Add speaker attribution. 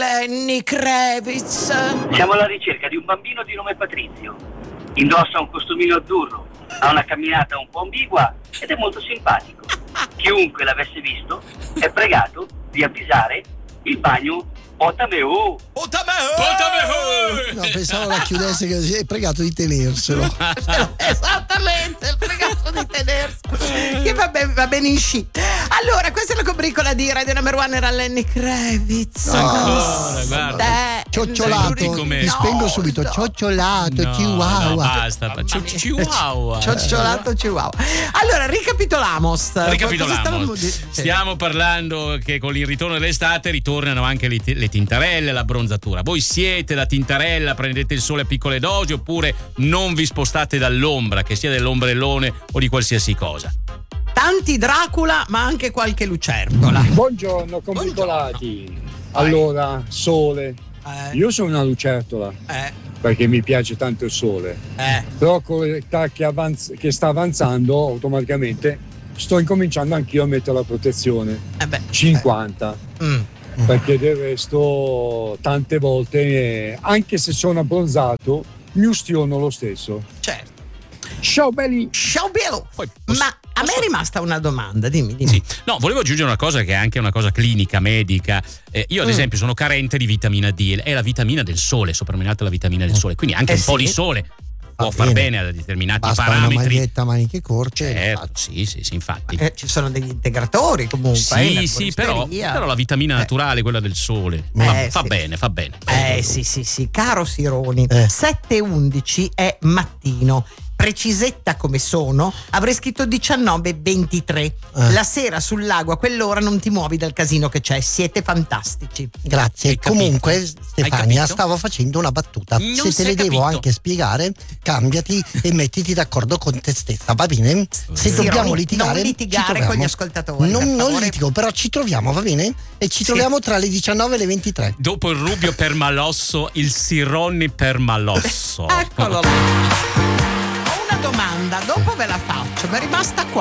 Speaker 1: Lenny Kravitz.
Speaker 2: Siamo alla ricerca di un bambino di nome Patrizio. Indossa un costumino azzurro, ha una camminata un po' ambigua ed è molto simpatico. Chiunque l'avesse visto è pregato di avvisare il bagno Otameo.
Speaker 3: No, pensavo la chiudesse così, è pregato di tenerselo.
Speaker 1: Esattamente, il pregato di tenerselo. Che va bene in sci. Allora, questa è la combricola di Radio Number One, era Lenny Kravitz.
Speaker 4: Ancora, guarda.
Speaker 3: Cioccolato, mi spengo subito. Cioccolato, chihuahua.
Speaker 4: No, basta. Chihuahua.
Speaker 1: Cioccolato chihuahua. Allora, ricapitolamos.
Speaker 4: Stiamo parlando che con il ritorno dell'estate ritornano anche le tintarelle, la bronzatura. Voi siete da tintarella, prendete il sole a piccole dosi oppure non vi spostate dall'ombra, che sia dell'ombrellone o di qualsiasi cosa?
Speaker 1: Tanti Dracula, ma anche qualche lucertola.
Speaker 5: Buongiorno, combricolati. Allora, sole. Io sono una lucertola. Perché mi piace tanto il sole. Però con l'età che sta avanzando, automaticamente sto incominciando anch'io a mettere la protezione. 50. Perché del resto tante volte, anche se sono abbronzato, mi ustiono lo stesso.
Speaker 1: Certo.
Speaker 5: Ciao belli.
Speaker 1: Ciao bello. Ma a me è rimasta una domanda, dimmi.
Speaker 4: Sì. No, volevo aggiungere una cosa che è anche una cosa clinica, medica. Io ad esempio sono carente di vitamina D, è la vitamina del sole, soprannominata la vitamina del sole, quindi anche un po' di sole può far bene a determinati
Speaker 3: basta
Speaker 4: parametri.
Speaker 3: Una maglietta maniche corte.
Speaker 4: Certo, sì, infatti.
Speaker 1: Ci sono degli integratori comunque.
Speaker 4: Sì, però la vitamina naturale, quella del sole, fa bene.
Speaker 1: Sì, caro Sironi, 7:11 è mattino. Precisetta come sono, avrei scritto 19:23. La sera sul lago a quell'ora non ti muovi dal casino che c'è. Siete fantastici.
Speaker 3: Grazie. Comunque, Stefania, stavo facendo una battuta. Se te le devo anche spiegare, cambiati e mettiti d'accordo con te stessa, va bene? Se dobbiamo litigare,
Speaker 1: non litigare con gli ascoltatori.
Speaker 3: Non litigo, però ci troviamo, va bene? E ci troviamo tra le 19 e le 23.
Speaker 4: Dopo il Rubio Permalosso, il Sironi Permalosso.
Speaker 1: Eccolo là. Domanda, dopo ve la faccio, mi è rimasta qua.